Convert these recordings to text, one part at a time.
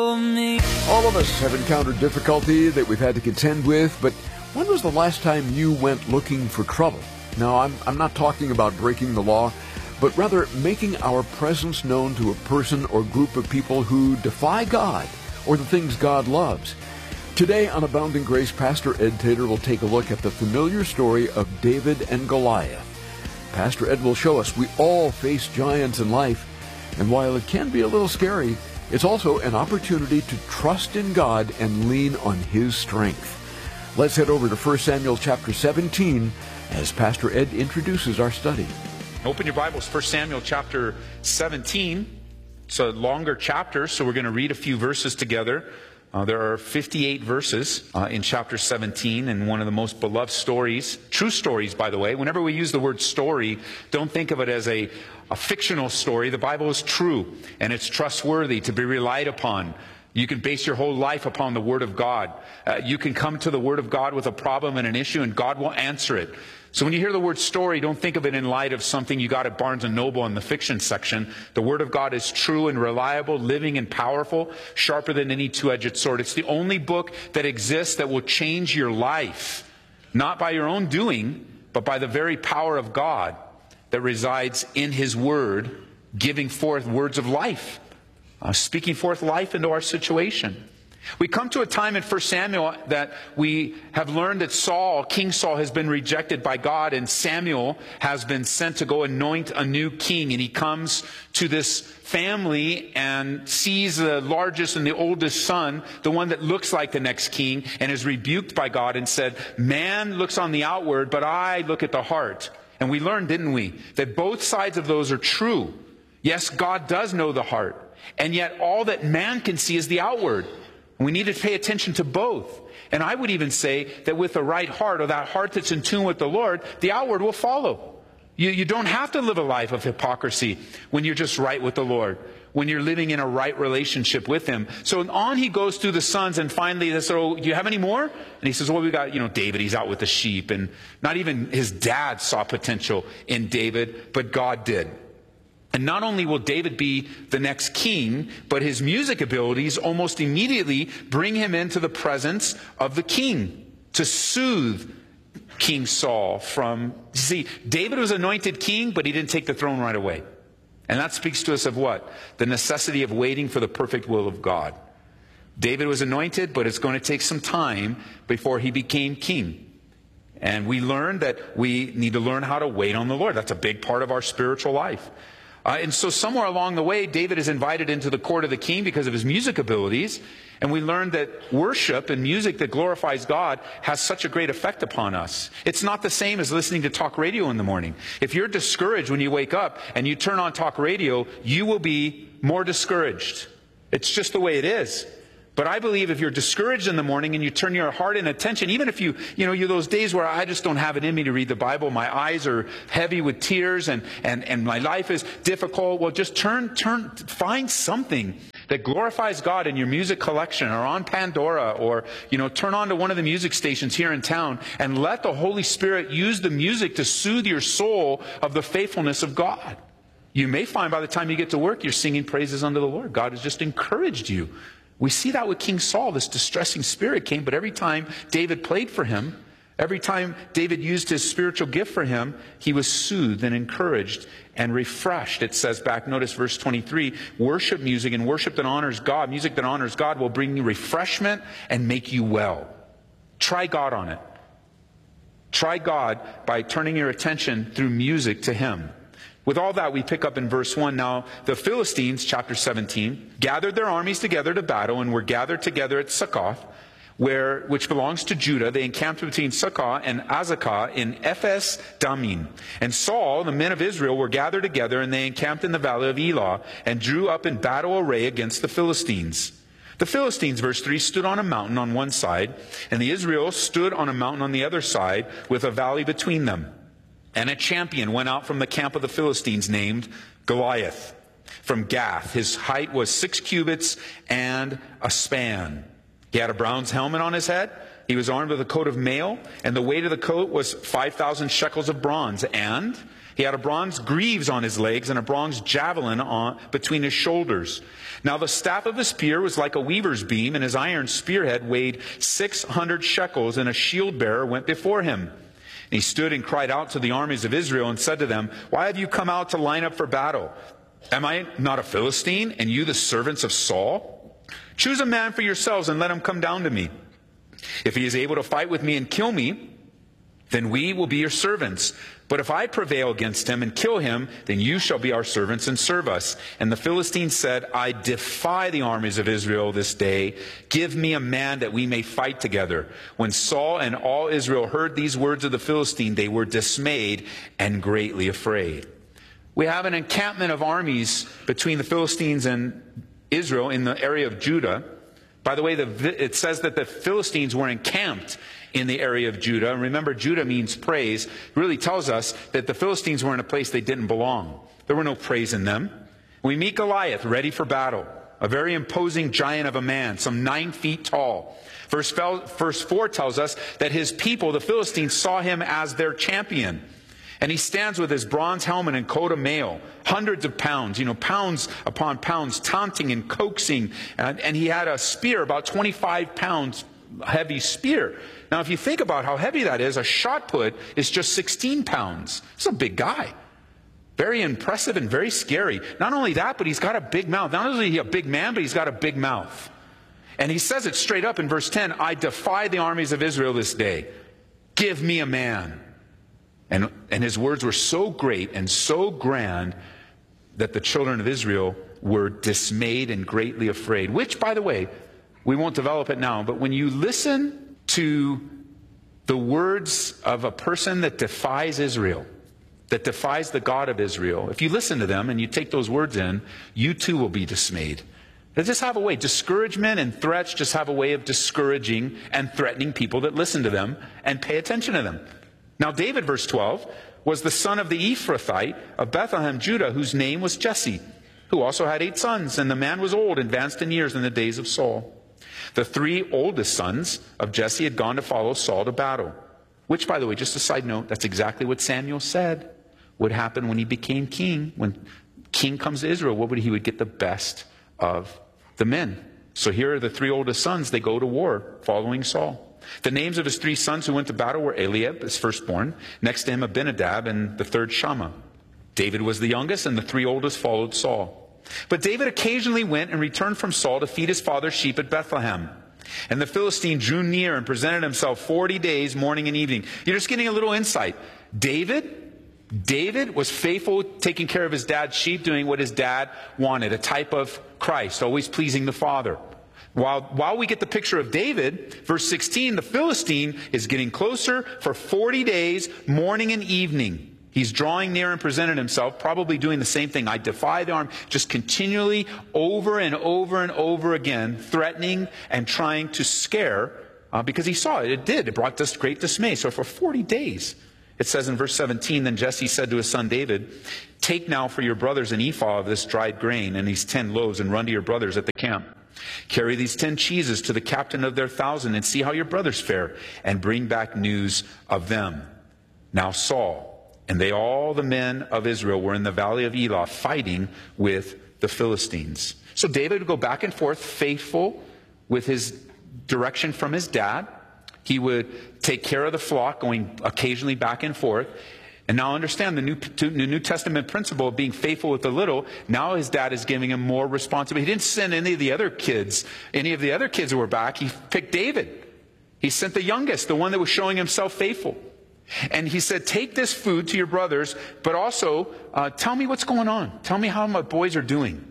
All of us have encountered difficulty that we've had to contend with, but when was the last time you went looking for trouble? Now, I'm not talking about breaking the law, but rather making our presence known to a person or group of people who defy God or the things God loves. Today on Abounding Grace, Pastor Ed Taylor will take a look at the familiar story of David and Goliath. Pastor Ed will show us we all face giants in life, and while it can be a little scary, it's also an opportunity to trust in God and lean on His strength. Let's head over to 1 Samuel chapter 17 as Pastor Ed introduces our study. Open your Bibles, 1 Samuel chapter 17. It's a longer chapter, so we're going to read a few verses together. There are 58 verses in chapter 17, and one of the most beloved stories, true stories, by the way. Whenever we use the word story, don't think of it as a fictional story. The Bible is true, and it's trustworthy to be relied upon. You can base your whole life upon the Word of God. You can come to the Word of God with a problem and an issue, and God will answer it. So when you hear the word story, don't think of it in light of something you got at Barnes & Noble in the fiction section. The Word of God is true and reliable, living and powerful, sharper than any two-edged sword. It's the only book that exists that will change your life, not by your own doing, but by the very power of God that resides in His Word, giving forth words of life, speaking forth life into our situation. We come to a time in 1 Samuel that we have learned that King Saul has been rejected by God, and Samuel has been sent to go anoint a new king. And he comes to this family and sees the largest and the oldest son, the one that looks like the next king, and is rebuked by God and said, "Man looks on the outward, but I look at the heart." And we learned, didn't we, that both sides of those are true. Yes, God does know the heart, and yet all that man can see is the outward. We need to pay attention to both. And I would even say that with the right heart, or that heart that's in tune with the Lord, the outward will follow. You don't have to live a life of hypocrisy when you're just right with the Lord, when you're living in a right relationship with Him. So on he goes through the sons, and finally they say, "Oh, do you have any more?" And he says, "Well, we got, David, he's out with the sheep." And not even his dad saw potential in David, but God did. And not only will David be the next king, but his music abilities almost immediately bring him into the presence of the king to soothe King Saul from... See, David was anointed king, but he didn't take the throne right away. And that speaks to us of what? The necessity of waiting for the perfect will of God. David was anointed, but it's going to take some time before he became king. And we learned that we need to learn how to wait on the Lord. That's a big part of our spiritual life. And so somewhere along the way, David is invited into the court of the king because of his music abilities. And we learned that worship and music that glorifies God has such a great effect upon us. It's not the same as listening to talk radio in the morning. If you're discouraged when you wake up and you turn on talk radio, you will be more discouraged. It's just the way it is. But I believe if you're discouraged in the morning and you turn your heart and attention, even if you're those days where I just don't have it in me to read the Bible, my eyes are heavy with tears and my life is difficult, well, just find something that glorifies God in your music collection or on Pandora, or, turn on to one of the music stations here in town and let the Holy Spirit use the music to soothe your soul of the faithfulness of God. You may find by the time you get to work, you're singing praises unto the Lord. God has just encouraged you. We see that with King Saul. This distressing spirit came, but every time David played for him, every time David used his spiritual gift for him, he was soothed and encouraged and refreshed. It says back, notice verse 23, worship music and worship that honors God, music that honors God will bring you refreshment and make you well. Try God on it. Try God by turning your attention through music to Him. With all that, we pick up in verse 1. Now, the Philistines, chapter 17, gathered their armies together to battle and were gathered together at Succoth, which belongs to Judah. They encamped between Succoth and Azekah in Ephes Dammim. And Saul, the men of Israel, were gathered together, and they encamped in the valley of Elah and drew up in battle array against the Philistines. The Philistines, verse 3, stood on a mountain on one side, and the Israel stood on a mountain on the other side with a valley between them. And a champion went out from the camp of the Philistines named Goliath from Gath. His height was 6 cubits and a span. He had a bronze helmet on his head. He was armed with a coat of mail, and the weight of the coat was 5,000 shekels of bronze. And He had a bronze greaves on his legs and a bronze javelin between his shoulders. Now the staff of his spear was like a weaver's beam, and his iron spearhead weighed 600 shekels, and a shield bearer went before him. And he stood and cried out to the armies of Israel and said to them, "Why have you come out to line up for battle? Am I not a Philistine, and you the servants of Saul? Choose a man for yourselves and let him come down to me. If he is able to fight with me and kill me, then we will be your servants. But if I prevail against him and kill him, then you shall be our servants and serve us." And the Philistines said, "I defy the armies of Israel this day. Give me a man that we may fight together." When Saul and all Israel heard these words of the Philistine, they were dismayed and greatly afraid. We have an encampment of armies between the Philistines and Israel in the area of Judah. By the way, it says that the Philistines were encamped in the area of Judah. And remember, Judah means praise. It really tells us that the Philistines were in a place they didn't belong. There were no praise in them. We meet Goliath, ready for battle. A very imposing giant of a man, some 9 feet tall. Verse 4 tells us that his people, the Philistines, saw him as their champion. And he stands with his bronze helmet and coat of mail, hundreds of pounds, pounds upon pounds, taunting and coaxing. And he had a spear, about 25 pounds heavy spear. Now, if you think about how heavy that is, a shot put is just 16 pounds. He's a big guy. Very impressive and very scary. Not only that, but he's got a big mouth. Not only is he a big man, but he's got a big mouth. And he says it straight up in verse 10, "I defy the armies of Israel this day. Give me a man." And his words were so great and so grand that the children of Israel were dismayed and greatly afraid. Which, by the way, we won't develop it now, but when you listen to the words of a person that defies Israel, that defies the God of Israel, if you listen to them and you take those words in, you too will be dismayed. They just have a way. Discouragement and threats just have a way of discouraging and threatening people that listen to them and pay attention to them. Now David, verse 12, was the son of the Ephrathite of Bethlehem, Judah, whose name was Jesse, who also had 8 sons, and the man was old, advanced in years in the days of Saul. The 3 oldest sons of Jesse had gone to follow Saul to battle, which, by the way, just a side note, that's exactly what Samuel said would happen when he became king. When king comes to Israel, he would get the best of the men. So here are the 3 oldest sons. They go to war following Saul. The names of his 3 sons who went to battle were Eliab, his firstborn, next to him Abinadab, and the third Shammah. David was the youngest, and the 3 oldest followed Saul. But David occasionally went and returned from Saul to feed his father's sheep at Bethlehem. And the Philistine drew near and presented himself 40 days, morning and evening. You're just getting a little insight. David was faithful, taking care of his dad's sheep, doing what his dad wanted, a type of Christ, always pleasing the Father. While we get the picture of David, verse 16, the Philistine is getting closer for 40 days, morning and evening. He's drawing near and presented himself, probably doing the same thing. I defy the army, just continually over and over and over again, threatening and trying to scare, because he saw it. It did. It brought us great dismay. So for 40 days, it says in verse 17, then Jesse said to his son David, "Take now for your brothers an ephah of this dried grain and these 10 loaves, and run to your brothers at the camp. Carry these 10 cheeses to the captain of their 1,000 and see how your brothers fare, and bring back news of them." Now Saul and all the men of Israel were in the valley of Elah fighting with the Philistines. So David would go back and forth, faithful with his direction from his dad. He would take care of the flock, going occasionally back and forth. And now understand the New Testament principle of being faithful with the little. Now his dad is giving him more responsibility. He didn't send any of the other kids who were back. He picked David. He sent the youngest, the one that was showing himself faithful. And he said, "Take this food to your brothers, but also tell me what's going on. Tell me how my boys are doing."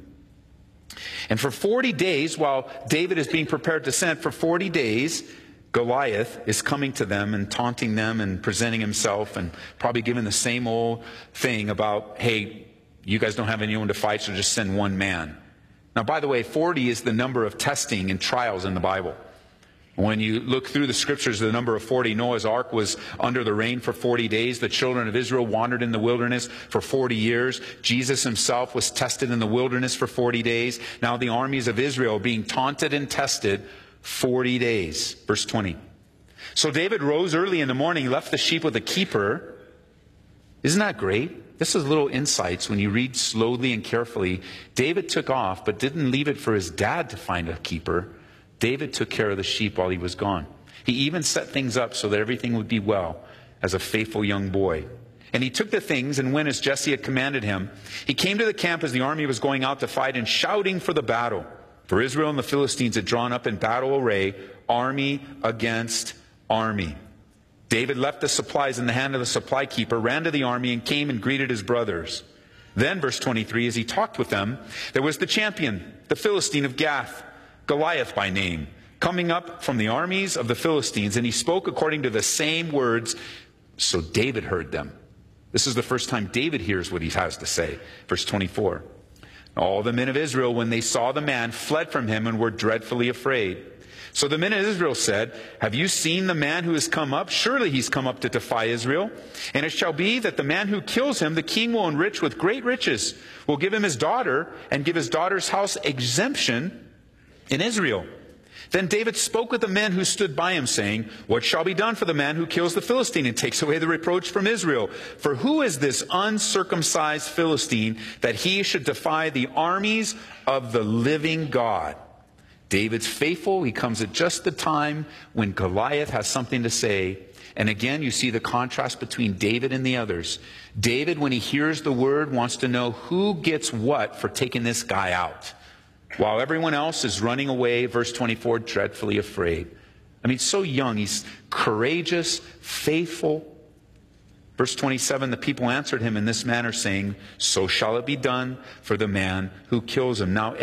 And for 40 days, while David is being prepared to send, for 40 days, Goliath is coming to them and taunting them and presenting himself and probably giving the same old thing about, hey, you guys don't have anyone to fight, so just send one man. Now, by the way, 40 is the number of testing and trials in the Bible. When you look through the scriptures, the number of 40, Noah's ark was under the rain for 40 days. The children of Israel wandered in the wilderness for 40 years. Jesus himself was tested in the wilderness for 40 days. Now the armies of Israel being taunted and tested 40 days. Verse 20. So David rose early in the morning, left the sheep with the keeper. Isn't that great? This is little insights when you read slowly and carefully. David took off, but didn't leave it for his dad to find a keeper. David took care of the sheep while he was gone. He even set things up so that everything would be well as a faithful young boy. And he took the things and went as Jesse had commanded him. He came to the camp as the army was going out to fight and shouting for the battle. For Israel and the Philistines had drawn up in battle array, army against army. David left the supplies in the hand of the supply keeper, ran to the army, and came and greeted his brothers. Then, verse 23, as he talked with them, there was the champion, the Philistine of Gath, Goliath by name, coming up from the armies of the Philistines, and he spoke according to the same words, so David heard them. This is the first time David hears what he has to say. Verse 24, all the men of Israel, when they saw the man, fled from him and were dreadfully afraid. So the men of Israel said, have you seen the man who has come up? Surely he's come up to defy Israel. And it shall be that the man who kills him, the king will enrich with great riches, will give him his daughter, and give his daughter's house exemption in Israel. Then David spoke with the men who stood by him, saying, what shall be done for the man who kills the Philistine and takes away the reproach from Israel? For who is this uncircumcised Philistine that he should defy the armies of the living God? David's faithful. He comes at just the time when Goliath has something to say. And again, you see the contrast between David and the others. David, when he hears the word, wants to know who gets what for taking this guy out, while everyone else is running away, verse 24, dreadfully afraid. I mean, so young. He's courageous, faithful. Verse 27, the people answered him in this manner, saying, so shall it be done for the man who kills him. Now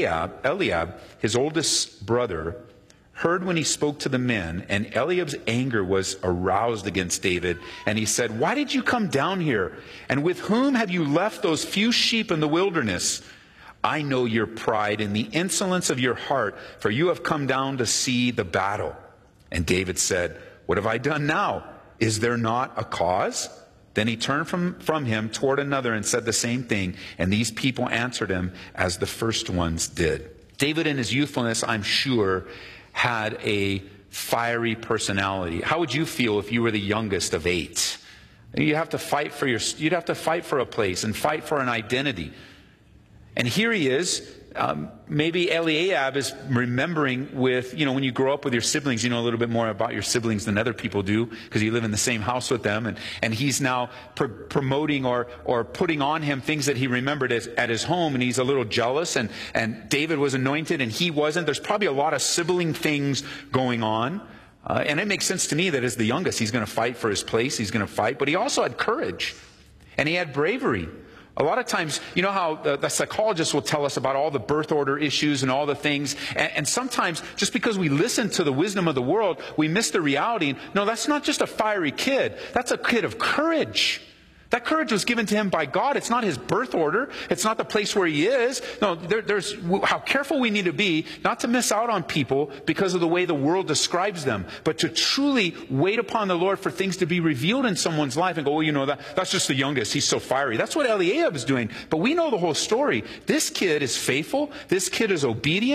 Eliab, his oldest brother, heard when he spoke to the men, and Eliab's anger was aroused against David. And he said, why did you come down here? And with whom have you left those few sheep in the wilderness? I know your pride and the insolence of your heart, for you have come down to see the battle. And David said, what have I done now? Is there not a cause? Then he turned from him toward another and said the same thing. And these people answered him as the first ones did. David in his youthfulness, I'm sure, had a fiery personality. How would you feel if you were the youngest of 8? You'd have to fight for a place and fight for an identity. And here he is. Maybe Eliab is remembering with, when you grow up with your siblings, you know a little bit more about your siblings than other people do because you live in the same house with them. And he's now promoting or putting on him things that he remembered at his home. And he's a little jealous. And David was anointed and he wasn't. There's probably a lot of sibling things going on. And it makes sense to me that as the youngest, he's going to fight for his place. He's going to fight. But he also had courage and he had bravery. A lot of times, you know how the psychologists will tell us about all the birth order issues and all the things. And sometimes, just because we listen to the wisdom of the world, we miss the reality. No, that's not just a fiery kid. That's a kid of courage. That courage was given to him by God. It's not his birth order. It's not the place where he is. No, there's how careful we need to be not to miss out on people because of the way the world describes them, but to truly wait upon the Lord for things to be revealed in someone's life and go, well, that's just the youngest. He's so fiery. That's what Eliab is doing. But we know the whole story. This kid is faithful. This kid is obedient.